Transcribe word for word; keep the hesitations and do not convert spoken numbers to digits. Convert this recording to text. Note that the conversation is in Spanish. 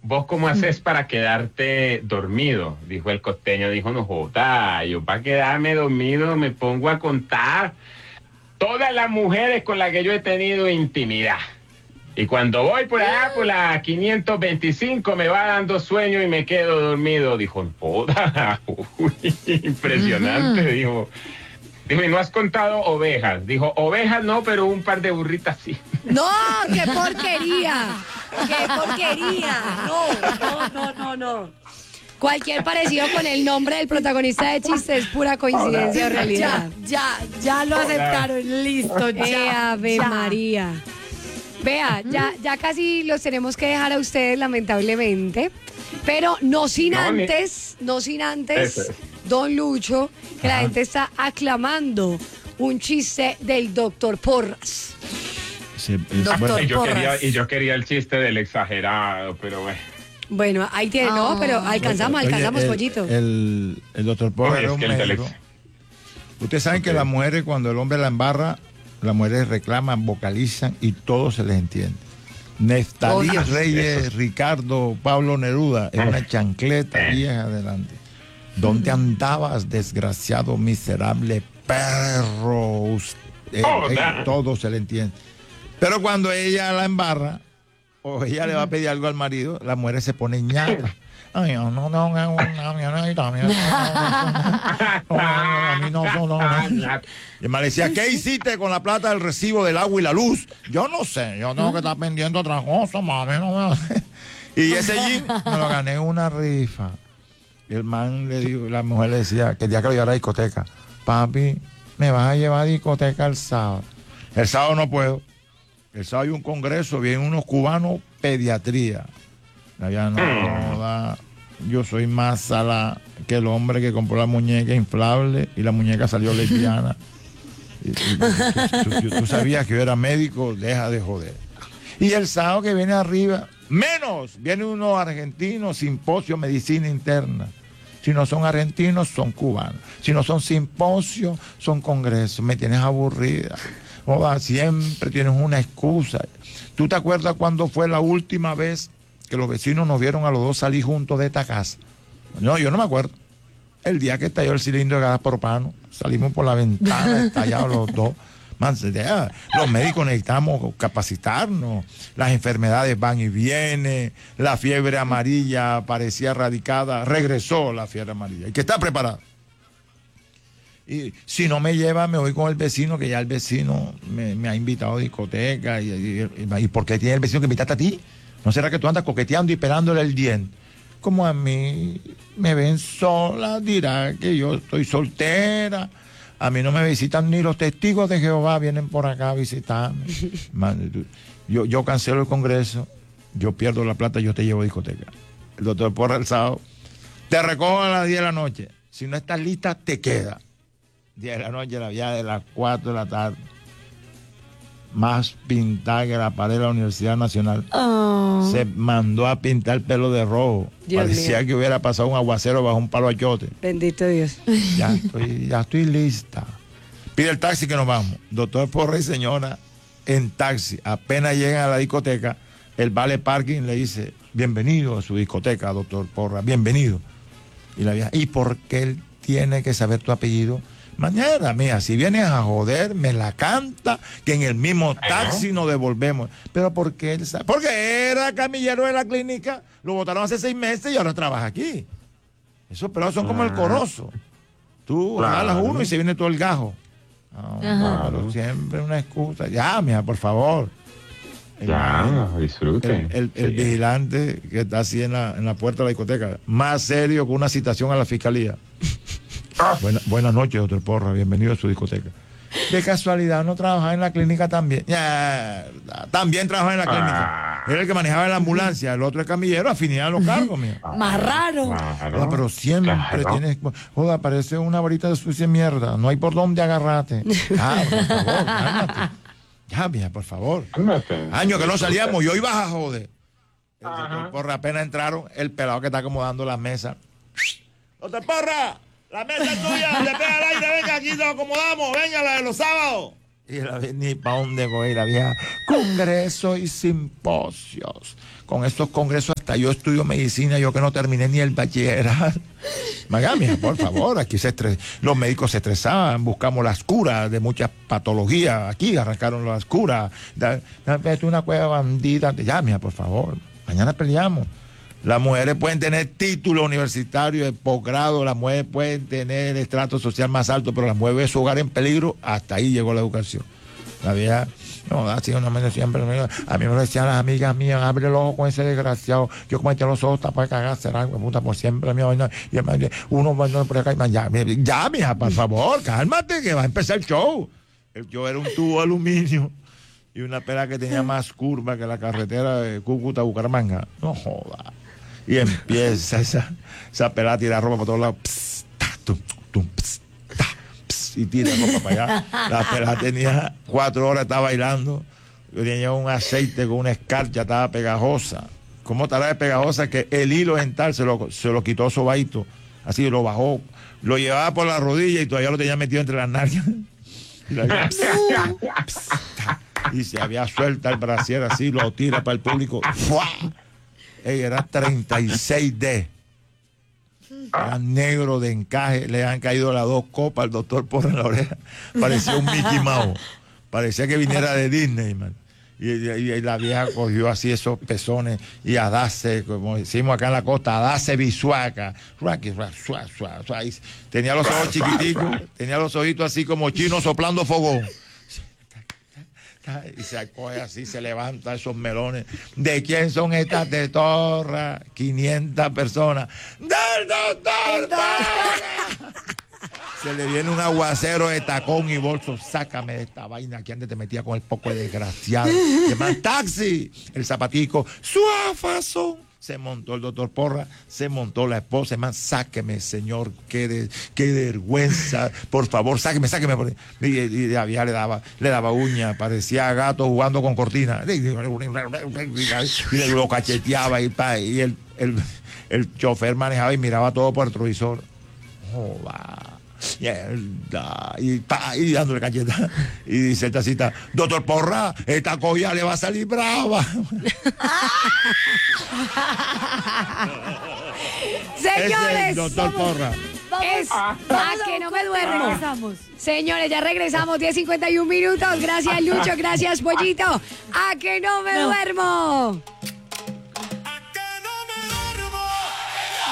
¿vos cómo haces para quedarte dormido? Dijo el costeño, dijo, no joda, yo para quedarme dormido me pongo a contar todas las mujeres con las que yo he tenido intimidad. Y cuando voy por allá, por la quinientos veinticinco, me va dando sueño y me quedo dormido. Dijo, joda, uy, impresionante, uh-huh. dijo. Dijo, ¿y no has contado ovejas? Dijo, ovejas no, pero un par de burritas sí. ¡No, qué porquería! ¡Qué porquería! No, no, no, no, no. Cualquier parecido con el nombre del protagonista de chiste es pura coincidencia o realidad. Ya, ya, ya lo aceptaron, listo, ya. Eh, Ave ya. María. Vea, ya, ya casi los tenemos que dejar a ustedes, lamentablemente. Pero no sin no, antes, ni... no sin antes, Ese. don Lucho, que Ajá. la gente está aclamando un chiste del doctor Porras. Sí, doctor y, yo Porras. Quería, y yo quería el chiste del exagerado, pero bueno. Bueno, ahí tiene, oh. no, pero alcanzamos, Oye, alcanzamos, el, pollito. El, el doctor Porras era un médico. Ustedes saben okay. que las mujeres, cuando el hombre la embarra, las mujeres reclaman, vocalizan y todo se les entiende. Neftalí oh, Reyes, eso. Ricardo, Pablo Neruda, es una chancleta vieja adelante. ¿Dónde andabas, desgraciado, miserable perro? Eh, oh, eh, todo se le entiende. Pero cuando ella la embarra, o ella le va a pedir algo al marido, las mujeres se ponen ñata. Ay, no, no, no, no, y me decía, ¿qué hiciste con la plata del recibo del agua y la luz? Yo no sé, yo tengo que estar pendiente otra cosa, mami, no me... Y ese jean me lo gané en una rifa. Y el man le dijo, la mujer le decía, que el día que lo llevara a la discoteca, papi, me vas a llevar a discoteca el sábado. El sábado no puedo. El sábado hay un congreso, vienen unos cubanos, pediatría. Ya no, no da. Yo soy más sala que el hombre que compró la muñeca inflable y la muñeca salió lesbiana. Y, y, tú, tú, tú sabías que yo era médico, deja de joder. Y el sábado que viene arriba, menos, viene uno argentino, simposio, medicina interna. Si no son argentinos, son cubanos. Si no son simposios, son congresos. Me tienes aburrida. Oda, siempre tienes una excusa. ¿Tú te acuerdas cuándo fue la última vez que los vecinos nos vieron a los dos salir juntos de esta casa? No, yo no me acuerdo. El día que estalló el cilindro de gas propano, salimos por la ventana estallados los dos. Man, los médicos necesitamos capacitarnos. Las enfermedades van y vienen. La fiebre amarilla parecía erradicada. Regresó la fiebre amarilla. Hay que estar preparado. Y si no me lleva, me voy con el vecino, que ya el vecino me, me ha invitado a discoteca. Y, y, y, ¿y por qué tiene el vecino que invitaste a ti? ¿No será que tú andas coqueteando y pelándole el diente? Como a mí me ven sola, dirá que yo estoy soltera. A mí no me visitan ni los testigos de Jehová, vienen por acá a visitarme. Man, yo, yo cancelo el congreso, yo pierdo la plata, yo te llevo a discoteca. El doctor Porras el sábado, te recojo a las diez de la noche. Si no estás lista, te queda. diez de la noche, la vía de las cuatro de la tarde. Más pintada que la pared de la Universidad Nacional. Oh. Se mandó a pintar el pelo de rojo. Dios Parecía mío. Que hubiera pasado un aguacero bajo un palo achote. Bendito Dios. Ya estoy, ya estoy lista. Pide el taxi que nos vamos. Doctor Porras y señora en taxi. Apenas llegan a la discoteca, el vale parking le dice, bienvenido a su discoteca, doctor Porras, bienvenido. Y la vieja, ¿y por qué él tiene que saber tu apellido? Mañana, mía, si vienes a joder, me la canta, que en el mismo taxi nos devolvemos. Pero ¿por qué él sabe? Porque era camillero de la clínica, lo votaron hace seis meses y ahora trabaja aquí. Esos pelados son como el corozo. Tú claro. jalas uno y se viene todo el gajo. No, no, pero siempre una excusa. Ya, mija, por favor. El, ya, disfrute. El, el, el sí. vigilante que está así en la, en la puerta de la discoteca, más serio que una citación a la fiscalía. Buena, buenas noches, doctor Porras, bienvenido a su discoteca. De casualidad, ¿no trabajaba en la clínica también? Ya, también trabajaba en la clínica. Era el que manejaba la ambulancia, el otro es camillero, afinidad a los cargos, mío. Más raro. Claro, Joda, pero siempre claro. tienes... Joda, parece una varita de sucia mierda, no hay por dónde agarrarte. Ah, por favor, cálmate. Ya, mija, por favor. Cálmate. Año que no salíamos, yo iba a joder. El doctor Porras apenas entraron, el pelado que está acomodando la mesa. ¡Doctor Porras! La mesa es tuya, le pega al aire, venga, aquí nos acomodamos, venga, la de los sábados. Y la, ni para dónde voy, la vieja. Congresos y simposios. Con estos congresos hasta yo estudio medicina, yo que no terminé ni el bachillerato. Miami, por favor, aquí se estres... los médicos se estresaban, buscamos las curas de muchas patologías, aquí arrancaron las curas. Da, da, una cueva bandida, ya, mija, por favor, mañana peleamos. Las mujeres pueden tener título universitario de posgrado, las mujeres pueden tener estrato social más alto, pero las mujeres ven su hogar en peligro, hasta ahí llegó la educación. La vieja, no, así una menos siempre, a mí me lo decían las amigas mías, abre el ojo con ese desgraciado, yo como tengo los ojos tapados para cagar, será puta por siempre, mi vaina, y el, uno va por acá y ya, ya, mija, por favor, cálmate, que va a empezar el show. El show era un tubo de aluminio y una pera que tenía más curva que la carretera de Cúcuta a Bucaramanga. No joda. Y empieza esa, esa pelada a tirar ropa por todos lados. Pss, ta, tum, tum, pss, ta, pss, y tira ropa para allá. La pelada tenía cuatro horas, estaba bailando. Yo tenía un aceite con una escarcha, estaba pegajosa. ¿Cómo estará de pegajosa? Que el hilo dental se lo, se lo quitó Sobaito. Así lo bajó. Lo llevaba por la rodilla y todavía lo tenía metido entre las nalgas. Y, la, pss, pss, ta, y se había suelta el brasier así, lo tira para el público. ¡Fua! Ey, era treinta y seis D. Era negro de encaje. Le han caído las dos copas al doctor Porra en la oreja. Parecía un Mickey Mouse. Parecía que viniera de Disney, man. Y, y, y la vieja cogió así esos pezones y a darse, como decimos acá en la costa, a darse bisuaca. Tenía los ojos chiquiticos, tenía los ojitos así como chinos soplando fogón. Y se acoge así, se levanta esos melones. ¿De quién son estas de Torra? quinientas personas. ¡Del doctor Porra! Se le viene un aguacero de tacón y bolso. Sácame de esta vaina que antes te metía con el poco de desgraciado. Llaman taxi. El zapatico. ¡Suafazo! Se montó el doctor Porra, se montó la esposa, man, sáqueme, señor, qué, de, qué vergüenza, por favor, sáqueme, sáqueme. Y, y, y la vieja le daba, le daba uña, parecía gato jugando con cortina. Y le lo cacheteaba y, pa, y el, el, el chofer manejaba y miraba todo por el retrovisor. Oh, va. Mierda. Y, pa, y dándole cacheta. Y dice el tacita, doctor Porra, esta colla le va a salir brava. Señores, es doctor Porra. Es a que no me duermo. Regresamos. Señores, ya regresamos, diez cincuenta y un minutos. Gracias, Lucho. Gracias, Pollito. A que no me No. duermo.